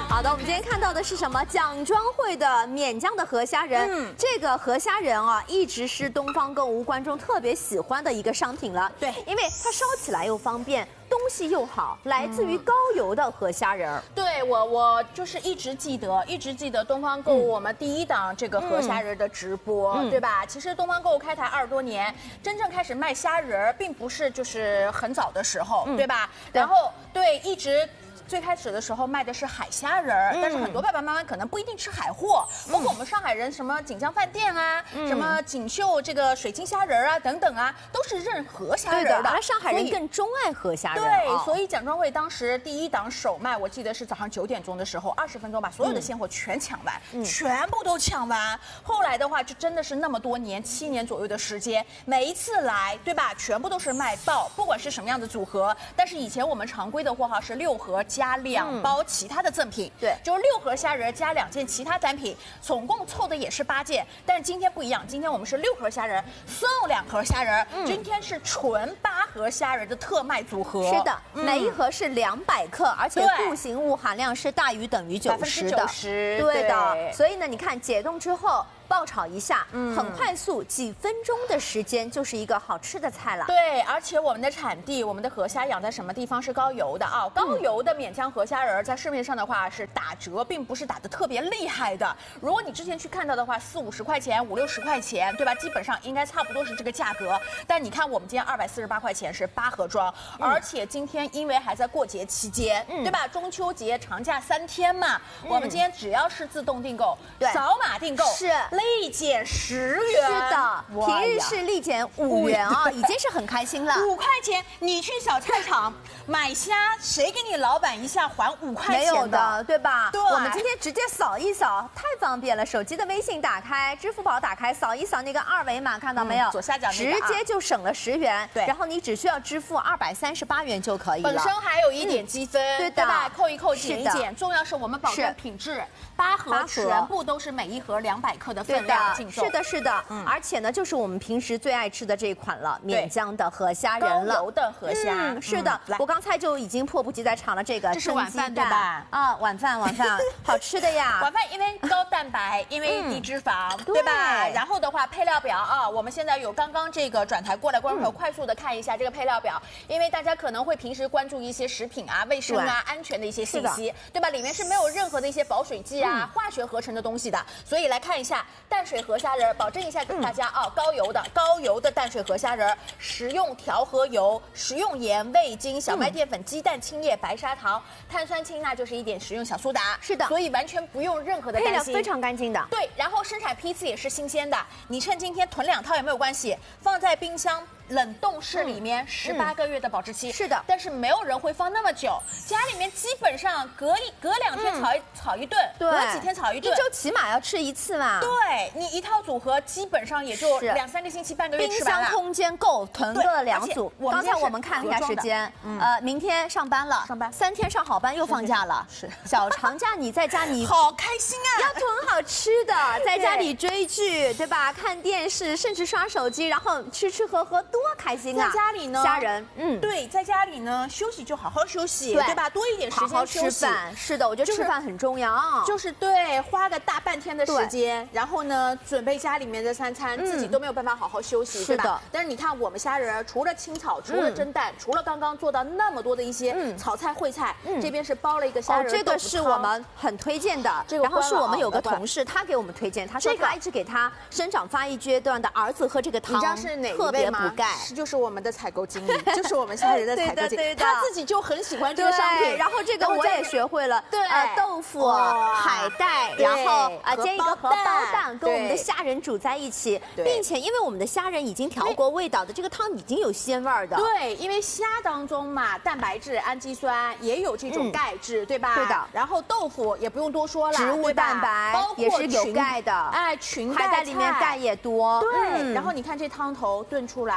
好的，我们今天看到的是什么？蒋庄会的免浆的河虾仁。这个河虾仁啊，一直是东方购物观众特别喜欢的一个商品了。 对， 因为它烧起来又方便。 东西又好，来自于高邮的河虾仁儿。 对我就是一直记得东方购物我们第一档这个河虾仁的直播，对吧？其实东方购物开台20多年，真正开始卖虾仁并不是就是很早的时候，对吧？然后对一直。 最开始的时候卖的是海虾仁儿，但是很多爸爸妈妈可能不一定吃海货，包括我们上海人什么锦江饭店啊，什么锦绣这个水晶虾仁儿啊等等啊，都是认河虾仁的。 而上海人更钟爱河虾仁。 对，所以蒋庄会当时第一档首卖，我记得是早上9点钟的时候，20分钟把所有的鲜货全抢完，全部都抢完。后来的话，就真的是那么多年，7年左右的时间，每一次来，对吧？全部都是卖爆，不管是什么样的组合。但是以前我们常规的货号是6盒。 加2包其他的赠品，对，就是6盒虾仁加2件其他单品，总共凑的也是8件。但是今天不一样，今天我们是6盒虾仁送2盒虾仁，今天是纯8盒虾仁的特卖组合。 是的，每一盒是200克，而且固形物含量是大于等于90%的。对的，所以呢，你看解冻之后。 爆炒一下，很快速，几分钟的时间就是一个好吃的菜了。 对，而且我们的产地，我们的河虾养在什么地方是高邮的啊？高邮的免浆河虾仁在市面上的话是打折，并不是打得特别厉害的。如果你之前去看到的话，40、50块钱，50、60块钱，对吧？基本上应该差不多是这个价格。但你看我们今天248块钱是8盒装，而且今天因为还在过节期间，对吧？中秋节长假3天嘛，我们今天只要是自动订购，扫码订购是。 立减10元， 是的，平日是立减5元啊，已经是很开心了。 5块钱，你去小菜场买虾，谁给你老板一下还5块钱的？ 没有的，对吧？ 对， 我们今天直接扫一扫，太方便了。手机的微信打开，支付宝打开，扫一扫那个2维码，看到没有？ 左下角那个直接就省了10元。 对， 然后你只需要支付238元就可以了。 本身还有1点积分，对吧？扣一扣，减一减。重要是我们保证品质，8盒全部都是每一盒200克的分量进售。 是的，是的，而且呢，就是我们平时最爱吃的这一款了，免浆的河虾仁了。 高邮的河虾， 是的，我刚才就已经迫不及待尝了这个。 这是晚饭对吧？ 啊，晚饭，好吃的呀。 晚饭因为高蛋白，因为低脂肪，对吧？然后的话，配料表啊，我们现在有刚刚这个转台过来，观众朋友快速的看一下这个配料表，因为大家可能会平时关注一些食品啊、卫生啊、安全的一些信息，对吧？里面是没有任何的一些保水剂啊、化学合成的东西的，所以来看一下淡水河虾仁，保证一下给大家啊，高邮的淡水河虾仁，食用调和油，食用盐、味精、小麦淀粉、鸡蛋、青叶、白砂糖、碳酸氢钠就是1点食用小苏打， 是的， 所以完全不用任何的担心， 配料非常干净的。 对，然后生产批次也是新鲜的，你趁今天囤2套也没有关系，放在冰箱。 冷冻室里面18个月的保质期， 是的， 但是没有人会放那么久，家里面基本上隔2天炒一顿，隔几天炒一顿， 1周起码要吃1次嘛。 对，你一套组合基本上也就2、3个星期、半个月吃完了。 冰箱空间够，囤个2组。刚才我们看了一下时间，明天上班了，3天上好班又放假了， 是小长假你在家你好开心啊， 要囤好吃的，在家里追剧，对吧？看电视，甚至刷手机，然后吃喝喝。 多开心啊！ 在家里呢， 虾仁， 对，在家里呢休息就好好休息，对吧？多一点时间吃饭。是的，我觉得吃饭很重要， 就是对，花个大半天的时间，然后呢，准备家里面的3餐，自己都没有办法好好休息，对吧？但是你看我们虾仁，除了清炒，除了蒸蛋，除了刚刚做到那么多的一些炒菜烩菜，这边是包了一个虾仁这个是我们很推荐的，然后是我们有个同事，他给我们推荐，他说他一直给他生长发育阶段的儿子喝这个汤， 你知道是哪特别补钙。 就是我们的采购经理，就是我们虾仁的采购经理，他自己就很喜欢这个商品。 然后这个我也学会了，对，豆腐、海带，然后煎一个荷包蛋，跟我们的虾仁煮在一起，并且因为我们的虾仁已经调过味道的，这个汤已经有鲜味的。 对，因为虾当中嘛，蛋白质、氨基酸也有这种钙质，对吧？ 对的。 然后豆腐也不用多说了， 植物蛋白也是有钙的， 哎，群海带里面钙也多。 对，然后你看这汤头炖出来。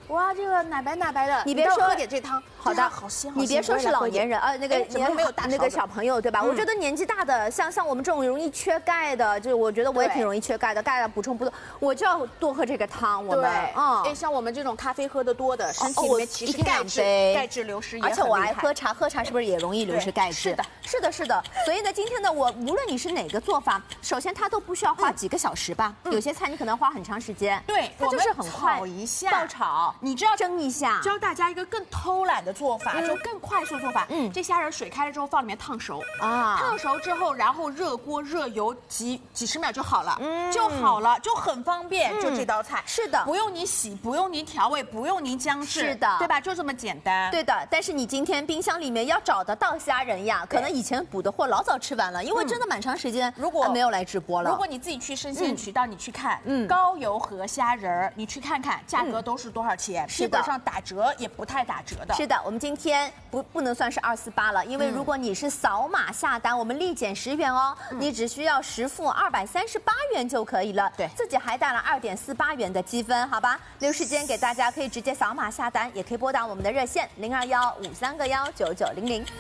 哇，这个奶白奶白的， 你别说喝点这汤， 好的， 好鲜。 你别说是老年人啊，那个怎么没有大那个小朋友对吧？我觉得年纪大的，像我们这种容易缺钙的，就我觉得我也挺容易缺钙的，钙要补充不多，我就要多喝这个汤。我们像我们这种咖啡喝的多的，身体里面其实钙质流失也很厉害。 而且我爱喝茶，喝茶是不是也容易流失钙质？是的。所以呢，今天呢，我无论你是哪个做法，首先它都不需要花几个小时吧，有些菜你可能花很长时间。 对， 它就是很快， 炒一下， 爆炒， 你知道蒸一下。 教大家一个更偷懒的做法，就更快速做法。这虾仁水开了之后放里面烫熟啊，烫熟之后，然后热锅热油几十秒就好了，就很方便。就这道菜是的， 不用你洗，不用你调味，不用你姜制， 是的， 对吧？就这么简单。 对的，但是你今天冰箱里面要找得到虾仁呀，可能以前补的货老早吃完了，因为真的蛮长时间，如果没有来直播了。 如果你自己去生鲜渠道，你去看，高邮和虾仁，你去看看价格都是多少钱，基本上打折也不太打折的。 是的，我们今天不能算是248了，因为如果你是扫码下单，我们立减10元哦，你只需要实付238元就可以了，对，自己还带了2.48元的积分，好吧？留时间给大家可以直接扫码下单，也可以拨打我们的热线021-531-9900。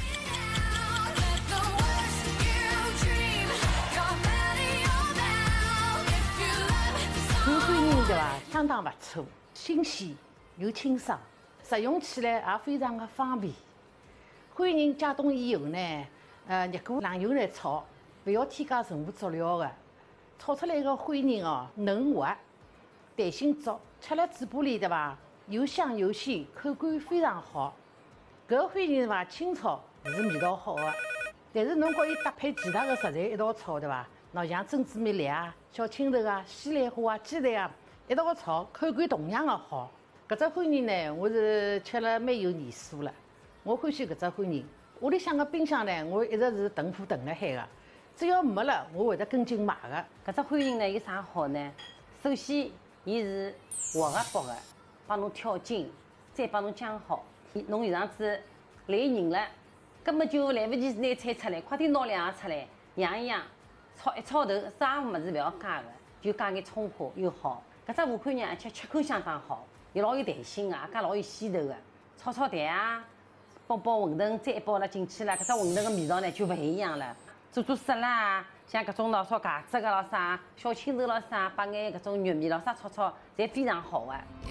牛桂仁对吧？相当不错，新鲜又清爽，食用起来也非常的方便。桂仁解冻以后呢，热锅冷油来炒，不要添加任何佐料的，炒出来的桂仁哦嫩滑，弹性足，吃了嘴巴里对吧？又香又鲜，口感非常好。搿个桂仁吧，清炒是味道好的，但是侬可以搭配其他的食材一道炒对吧？喏，像珍珠米粒啊、小青头啊、西兰花啊、鸡蛋啊，一道炒，口感同样的好。搿只桂仁呢，我是吃了蛮有年数了。我欢喜搿只桂仁，屋里向个冰箱呢，我一直是囤货囤辣海个，只要没了，我会得跟进买个。 搿只桂仁呢有啥好呢？首先，伊是活个剥个，帮侬挑筋，再帮侬浆好。侬有上子来人了，根本就来不及拿菜出来，快点拿两个出来，养一养，炒一炒头，啥物事不要加个，就加眼葱花又好。搿只五桂仁而且吃口相当好，又老有弹性个，也老有鲜头个。炒炒蛋啊，包馄饨，再一包了进去了，搿只馄饨个味道呢就勿一样了。做沙拉啊，像搿种喏烧茄子个咾啥，小青头咾啥，把眼搿种玉米咾啥炒炒，侪非常好个。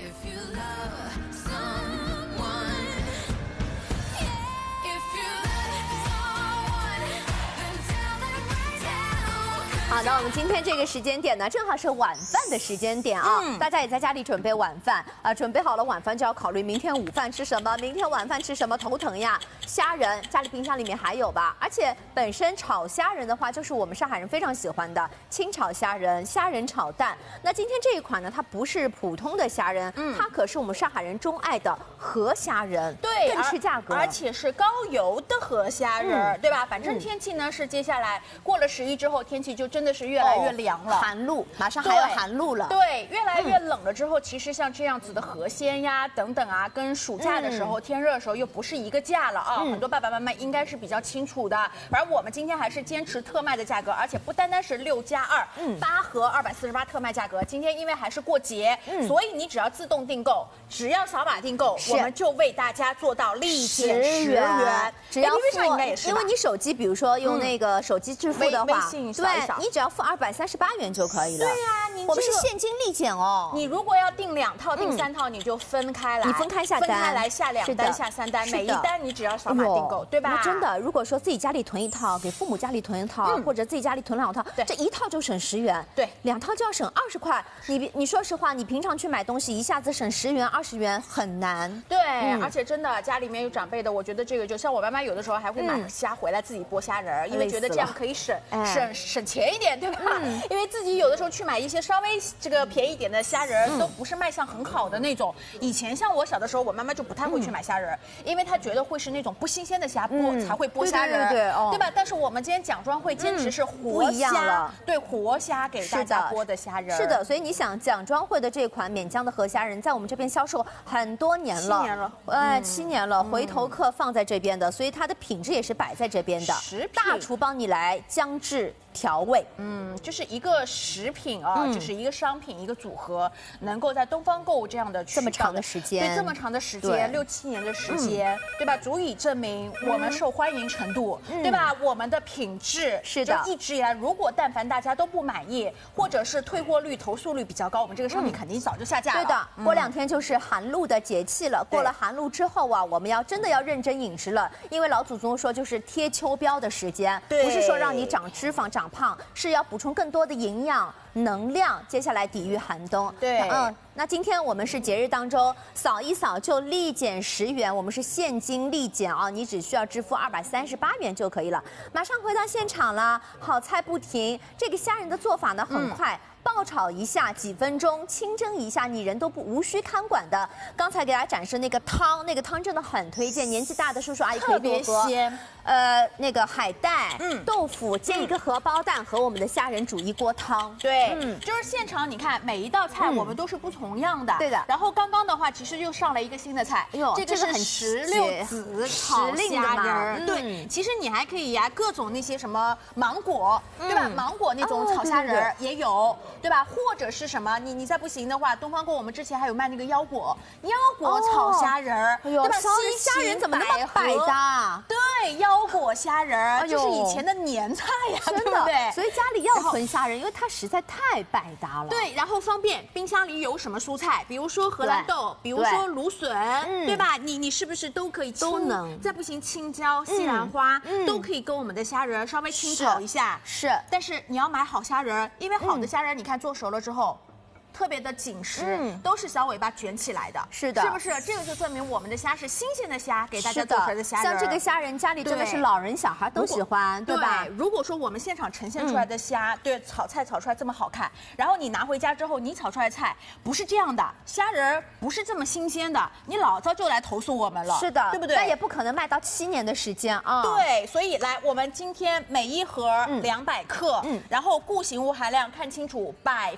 好的，我们今天这个时间点呢，正好是晚饭的时间点啊，大家也在家里准备晚饭啊，准备好了晚饭就要考虑明天午饭吃什么，明天晚饭吃什么，头疼呀。虾仁家里冰箱里面还有吧？而且本身炒虾仁的话，就是我们上海人非常喜欢的清炒虾仁、虾仁炒蛋。那今天这一款呢，它不是普通的虾仁，它可是我们上海人钟爱的河虾仁， 对， 更吃价格， 而且是高油的河虾仁，对吧？反正天气呢是接下来过了11之后，天气就真的是越来越凉了， 寒露马上还要寒露了。 对，越来越冷了之后，其实像这样子的河鲜呀等等啊，跟暑假的时候天热的时候又不是一个价了啊。很多爸爸妈妈应该是比较清楚的。反正我们今天还是坚持特卖的价格，而且不单单是6+2，8盒248特卖价格。今天因为还是过节，所以你只要自动订购，只要扫码订购，我们就为大家做到立减10元。 只要付，应该也是， 因为你手机比如说用那个手机支付的话， 对， 你只要付238元就可以了。 对呀， 我们是现金立减哦。 你如果要订2套、订3套，你就分开来， 你分开下单， 分开来下2单、下3单，每一单你只要扫码订购，对吧？ 那真的，如果说自己家里囤一套，给父母家里囤一套，或者自己家里囤2套，这一套就省10元， 对 ，2套就要省20块。你说实话，你平常去买东西，一下子省10元、20元很难。 对，而且真的家里面有长辈的，我觉得这个就像我妈妈有的时候还会买虾回来自己剥虾仁，因为觉得这样可以省钱一点，对吧？因为自己有的时候去买一些稍微这个便宜一点的虾仁，都不是卖相很好的那种。以前像我小的时候，我妈妈就不太会去买虾仁，因为她觉得会是那种不新鲜的虾剥才会剥虾仁，对吧？但是我们今天奖庄会坚持是活虾，对，活虾给大家剥的虾仁。 是的，所以你想奖庄会的这款免浆的河虾仁，在我们这边销售很多年了，7年了，7年了，回头客放在这边的，所以它的品质也是摆在这边的。大厨帮你来姜制调味， 对，就是一个食品啊，就是一个商品一个组合，能够在东方购物这样的这么长的时间， 对，这么长的时间，6、7年的时间，对吧？足以证明我们受欢迎程度，对吧？我们的品质是的， 就一直以来，如果但凡大家都不满意，或者是退货率、投诉率比较高，我们这个商品肯定早就下架了。 对的，过2天就是寒露的节气了。过了寒露之后啊，我们真的要认真饮食了，因为老祖宗说就是贴秋膘的时间，不是说让你长脂肪、长胖，是要补充更多的营养、能量，接下来抵御寒冬。 对， 那今天我们是节日当中扫一扫就立减10元，我们是现金立减啊，你只需要支付238元就可以了。马上回到现场了，好菜不停。这个虾仁的做法呢很快。爆炒一下几分钟，清蒸一下，你人都无需看管的。刚才给大家展示那个汤，那个汤真的很推荐，年纪大的叔叔阿姨可以多喝。特别鲜。那个海带、豆腐煎一个荷包蛋和我们的虾仁煮一锅汤。 对，就是现场你看每一道菜我们都是不同样的。 对的。 然后刚刚的话，其实又上了一个新的菜，这个是16子炒虾仁。对，其实你还可以呀，各种那些什么芒果，对吧？芒果那种炒虾仁也有。对吧？或者是什么？你再不行的话，东方购我们之前还有卖那个腰果炒虾仁儿，对吧？ 虾仁怎么那么百搭？ 对，腰果虾仁儿，这是以前的年菜呀， 真的。对，所以家里要囤虾仁，因为它实在太百搭了。 对，然后方便，冰箱里有什么蔬菜，比如说荷兰豆，比如说芦笋，对吧？你是不是都可以都能？ 再不行，青椒、西兰花都可以跟我们的虾仁稍微清炒一下。 是， 但是你要买好虾仁，因为好的虾仁，你看。做熟了之后，特别的紧实，都是小尾巴卷起来的， 是的， 是不是？这个就证明我们的虾是新鲜的虾，给大家做出来的虾仁。 像这个虾仁，家里真的是老人小孩都喜欢，对吧？ 如果说我们现场呈现出来的虾，对，炒菜炒出来这么好看，然后你拿回家之后，你炒出来的菜不是这样的，虾仁不是这么新鲜的，你老早就来投诉我们了， 是的， 对不对？ 那也不可能卖到7年的时间啊。 对，所以来，我们今天每一盒200克，然后固形物含量看清楚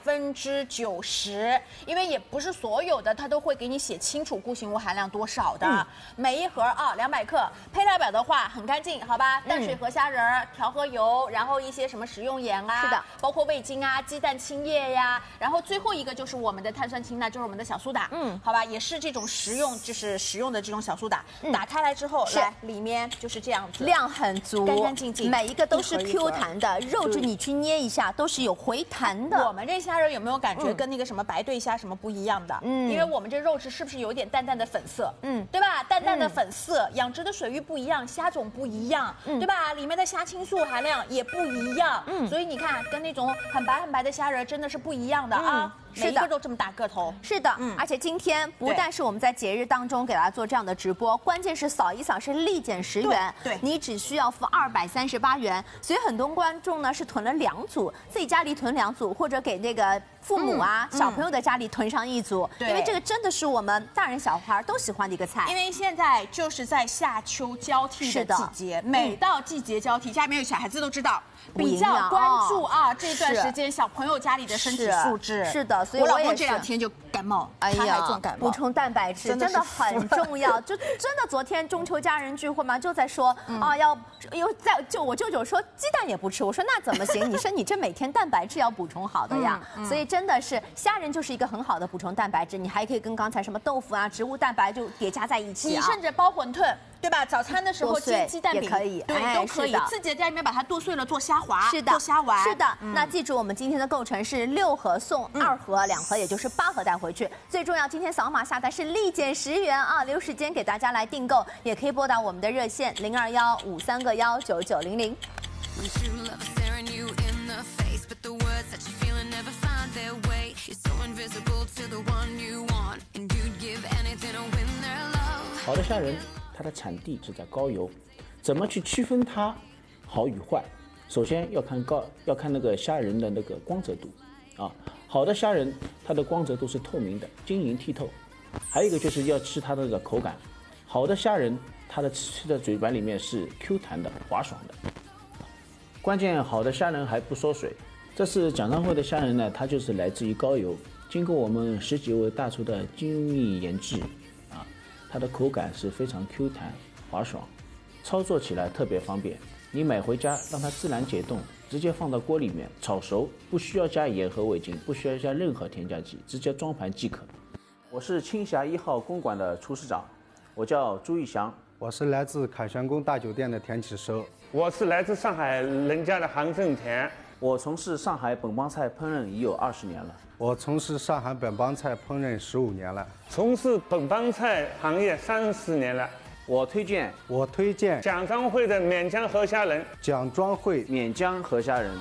90%，因为也不是所有的它都会给你写清楚固形物含量多少的。每一盒200克，配料表的话很干净，好吧？淡水河虾仁、调和油，然后一些什么食用盐啊， 是的， 包括味精啊、鸡蛋清液呀，然后最后一个就是我们的碳酸氢钠，就是我们的小苏打，好吧？也是这种食用的这种小苏打，打开来之后，来里面就是这样子， 量很足， 干干净净， 每一个都是 Q 弹的，肉质你去捏一下都是有回弹的。 我们这虾仁有没有感觉跟那个什么白对虾什么不一样的？因为我们这肉质是不是有点淡淡的粉色？对吧？淡淡的粉色，养殖的水域不一样，虾种不一样，对吧？里面的虾青素含量也不一样，所以你看跟那种很白的虾仁真的是不一样的啊。每一个都这么大个头， 是的，而且今天不但是我们在节日当中给大家做这样的直播，关键是扫一扫是立减10元， 对， 你只需要付238元，所以很多观众呢是囤了2组，自己家里囤2组，或者给那个父母啊、小朋友的家里囤上1组，因为这个真的是我们大人小孩都喜欢的一个菜。 因为现在就是在夏秋交替的季节，每到季节交替，家里面有小孩子都知道。比较关注啊，这段时间小朋友家里的身体素质是的，所以我老公这2天就感冒，他还重感冒。 补充蛋白质真的很重要，就真的昨天中秋家人聚会嘛，就在说我舅舅说鸡蛋也不吃，我说那怎么行？你说你这每天蛋白质要补充好的呀，所以真的是虾仁就是一个很好的补充蛋白质，你还可以跟刚才什么豆腐啊、植物蛋白就叠加在一起， 你甚至包馄饨。对吧？早餐的时候煎鸡蛋饼也可以， 对，都可以。自己在家里面把它剁碎了做虾滑， 是的， 做虾丸。 是的。那记住我们今天的购成是6盒送2盒，2盒也就是8盒带回去。最重要，今天扫码下单是立减10元啊！留时间给大家来订购，也可以拨打我们的热线021-531-9900。 好的虾仁，它的产地是在高邮，怎么去区分它好与坏？首先要看那个虾仁的那个光泽度啊。好的虾仁，它的光泽度是透明的，晶莹剔透。还有一个就是要吃它的那个口感，好的虾仁，它的吃在嘴巴里面是 Q 弹的、滑爽的。关键好的虾仁还不缩水。这次蒋康辉的虾仁呢，它就是来自于高邮，经过我们10几位大厨的精密研制。它的口感是非常 Q 弹滑爽，操作起来特别方便。 你买回家让它自然解冻，直接放到锅里面炒熟，不需要加盐和味精，不需要加任何添加剂，直接装盘即可。我是青霞1号公馆的厨师长，我叫朱玉祥。 我是来自凯旋宫大酒店的田启寿。 我是来自上海人家的杭正田。 我从事上海本帮菜烹饪已有20年了。 我从事上海本帮菜烹饪15年了。 从事本帮菜行业30年了。 我推荐蒋庄会的缅江河虾仁。 蒋庄会缅江河虾仁。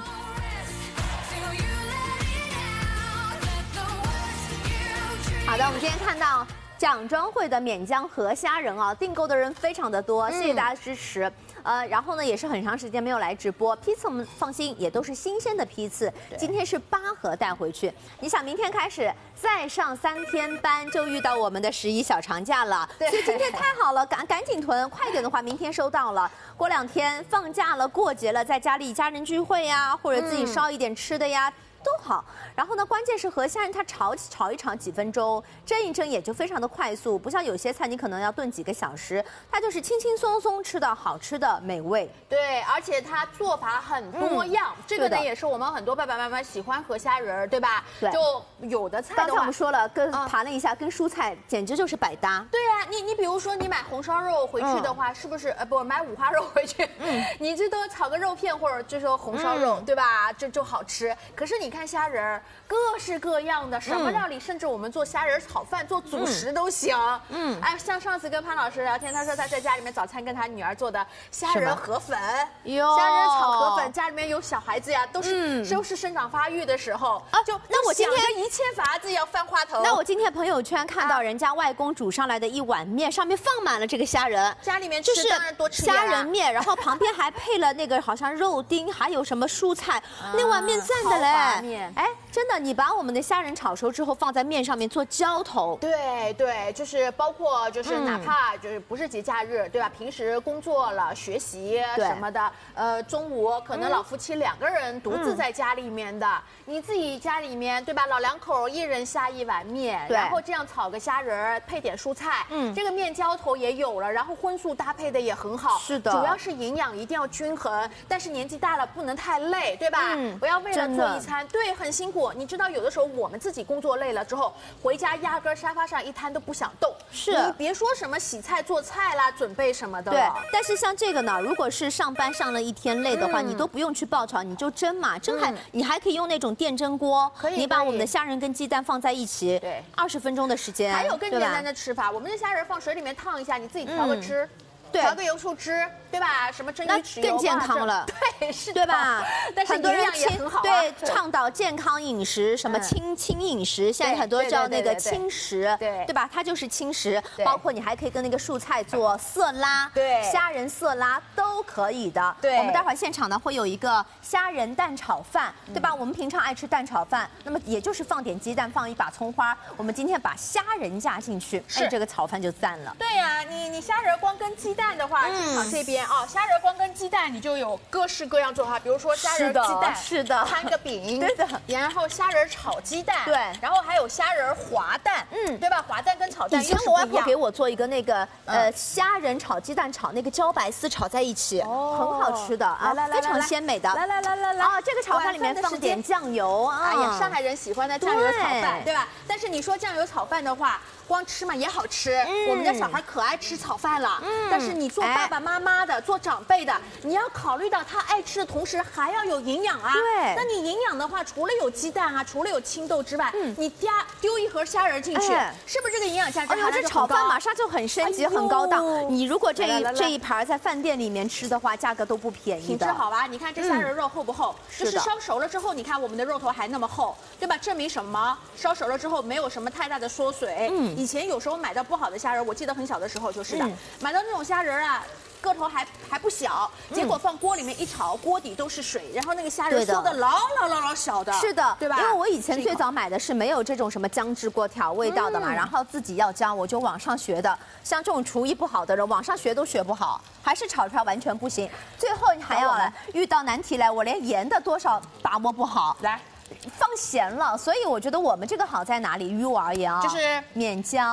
好的，我们今天看到蒋庄会的缅江河虾仁啊，订购的人非常的多，谢谢大家支持。然后呢，也是很长时间没有来直播，批次我们放心，也都是新鲜的批次。今天是8盒带回去，你想明天开始再上3天班，就遇到我们的11小长假了。所以今天太好了，赶紧囤，快点的话，明天收到了。过2天放假了，过节了，在家里家人聚会呀，或者自己烧一点吃的呀。都好，然后呢，关键是河虾仁它炒一炒几分钟，蒸一蒸也就非常的快速，不像有些菜你可能要炖几个小时，它就是轻轻松松吃到好吃的美味。 对，而且它做法很多样，这个呢也是我们很多爸爸妈妈喜欢河虾仁，对吧？ 对， 就有的菜的话， 刚才我们说了，谈了一下，跟蔬菜简直就是百搭。 对啊，你比如说你买红烧肉回去的话，是不是不买五花肉回去，你最多炒个肉片或者就说红烧肉，对吧？这就好吃。可是你看虾仁，各式各样的，什么料理，甚至我们做虾仁炒饭、做主食都行。哎，像上次跟潘老师聊天，他说他在家里面早餐跟他女儿做的虾仁河粉，虾仁炒河粉，家里面有小孩子呀，都是生长发育的时候啊， 那我今天一切法子要翻花头。 那我今天朋友圈看到人家外公煮上来的一碗面，上面放满了这个虾仁， 家里面吃当然多吃虾仁面，然后旁边还配了那个好像肉丁，还有什么蔬菜，那碗面赞的嘞。哎，真的，你把我们的虾仁炒熟之后放在面上面做浇头。 对，就是包括就是哪怕就是不是节假日，对吧？平时工作了、学习什么的，中午可能老夫妻2个人独自在家里面的，你自己家里面对吧？老2口1人下1碗面，然后这样炒个虾仁，配点蔬菜，这个面浇头也有了，然后荤素搭配的也很好。 是的， 主要是营养一定要均衡，但是年纪大了不能太累，对吧？不要为了做一餐，对，很辛苦。你知道有的时候我们自己工作累了之后，回家压根沙发上一瘫都不想动。 是， 你别说什么洗菜做菜啦，准备什么的。 对，但是像这个呢，如果是上班上了1天累的话，你都不用去爆炒，你就蒸嘛，蒸你还可以用那种电蒸锅，你把我们的虾仁跟鸡蛋放在一起，对，20分钟的时间。 还有更简单的吃法，我们的虾仁放水里面烫一下，你自己调个汁。调个油醋汁，对吧？什么蒸鱼豉油， 更健康了， 对，是， 对吧？ 但是营养也很好， 对，倡导健康饮食，什么轻饮食，现在很多叫那个轻食，对吧？它就是轻食，包括你还可以跟那个蔬菜做色拉，对，虾仁色拉都可以的。对，我们待会儿现场呢会有一个虾仁蛋炒饭，对吧？我们平常爱吃蛋炒饭，那么也就是放点鸡蛋，放一把葱花，我们今天把虾仁加进去，哎，这个炒饭就赞了。 对呀，你虾仁光跟鸡蛋的话，现场这边啊，虾仁光跟鸡蛋你就有各式各样做法，比如说虾仁鸡蛋， 是的， 摊个饼， 对的， 然后虾仁炒鸡蛋， 对， 然后还有虾仁滑蛋，对吧？滑蛋跟炒蛋以前我外婆给我做一个那个虾仁炒鸡蛋炒那个茭白丝炒在一起，很好吃的啊，非常鲜美的。 来啊，这个炒饭里面放点酱油啊， 哎呀，上海人喜欢的酱油炒饭，对吧？但是你说酱油炒饭的话，光吃嘛也好吃，我们家小孩可爱吃炒饭了。但是你做爸爸妈妈的，做长辈的，你要考虑到他爱吃的同时还要有营养啊。对，那你营养的话，除了有鸡蛋啊，除了有青豆之外，你丢一盒虾仁进去，是不是这个营养价值？ 哎呦，这炒饭马上就很升级，很高档。你如果这一盘在饭店里面吃的话，价格都不便宜的。 品质好吧？你看这虾仁肉厚不厚？就是烧熟了之后，你看我们的肉头还那么厚，对吧？证明什么？烧熟了之后没有什么太大的缩水。以前有时候买到不好的虾仁，我记得很小的时候就是的，买到那种虾仁啊，个头还不小，结果放锅里面一炒，锅底都是水，然后那个虾仁缩的老小的。 是的， 对吧？ 因为我以前最早买的是没有这种什么姜汁锅调味道的嘛，然后自己要姜，我就网上学的。像这种厨艺不好的人，网上学都学不好，还是炒出来完全不行。最后你还要遇到难题来，我连盐的多少把握不好， 来。 放咸了，所以我觉得我们这个好在哪里？于我而言啊， 就是缅江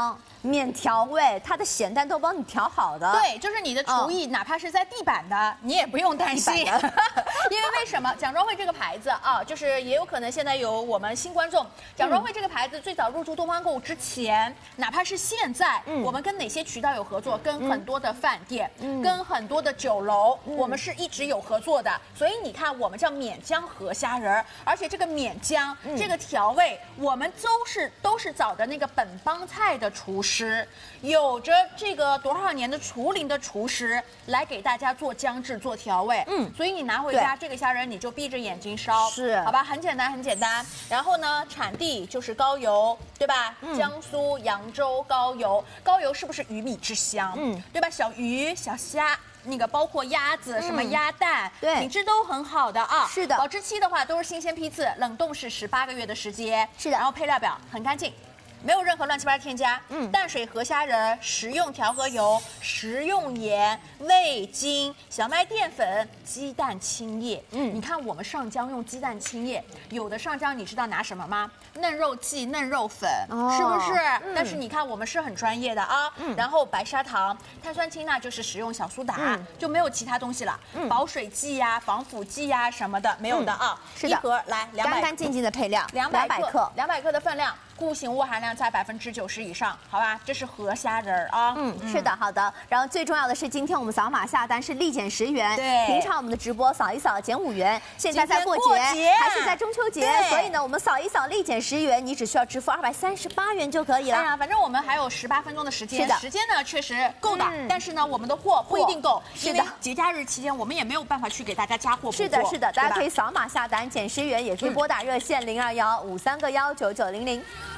免调味，它的咸淡都帮你调好的。 对，就是你的厨艺，哪怕是在地板的，你也不用担心。因为为什么蒋庄惠这个牌子啊，就是也有可能现在有我们新观众，蒋庄惠这个牌子最早入驻东方购物之前，哪怕是现在，我们跟哪些渠道有合作？跟很多的饭店，跟很多的酒楼，我们是一直有合作的。所以你看，我们叫免姜河虾仁，而且这个免姜这个调味，我们都是找的那个本帮菜的厨师，有着这个多少年的厨龄的厨师来给大家做姜制、做调味。所以你拿回家这个虾仁，你就闭着眼睛烧， 是， 好吧，很简单，很简单。然后呢，产地就是高邮，对吧？江苏扬州高邮，高邮是不是鱼米之乡？对吧？小鱼、小虾。那个包括鸭子，什么鸭蛋， 对， 品质都很好的啊。 是的， 保质期的话都是新鲜批次，冷冻是18个月的时间。 是的， 然后配料表很干净。没有任何乱七八糟添加，淡水河虾仁、食用调和油、食用盐、味精、小麦淀粉、鸡蛋清液。你看我们上浆用鸡蛋清液，有的上浆你知道拿什么吗？嫩肉剂、嫩肉粉，是不是？但是你看我们是很专业的啊。然后白砂糖、碳酸氢钠就是使用小苏打，就没有其他东西了。保水剂呀、防腐剂呀什么的没有的啊。 是的， 一盒来200， 干干净净的配料，200克 ，200克的分量。固形物含量在90%以上，好吧？这是河虾仁啊。 是的，好的。然后最重要的是，今天我们扫码下单是立减10元， 对， 平常我们的直播扫一扫减5元，现在在过节还是在中秋节，所以呢，我们扫一扫立减10元，你只需要支付238元就可以了。 哎呀，反正我们还有18分钟的时间， 是的， 时间呢确实够的，但是呢，我们的货不一定够，因为节假日期间我们也没有办法去给大家加货补货。 是的，是的，大家可以扫码下单减10元，也可以拨打热线0215319900。